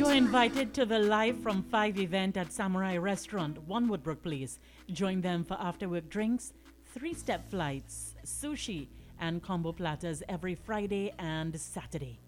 You're invited to the Live from 5 event at Samurai Restaurant, 1 Woodbrook Place. Join them for after-work drinks, 3-step flights, sushi, and combo platters every Friday and Saturday.